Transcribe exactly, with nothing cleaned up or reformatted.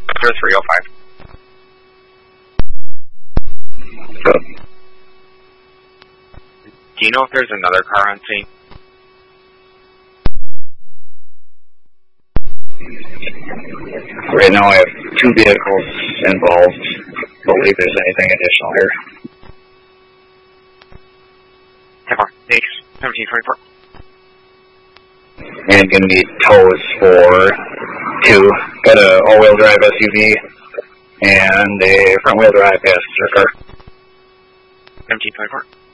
three oh five. Good. Do you know if there's another car on scene? Right now I have two vehicles involved. I believe there's anything additional here. ten four, thanks. seventeen twenty-four. And gonna need tows for two. Got a all-wheel drive S U V and a front-wheel drive passenger car. seventeen twenty-four.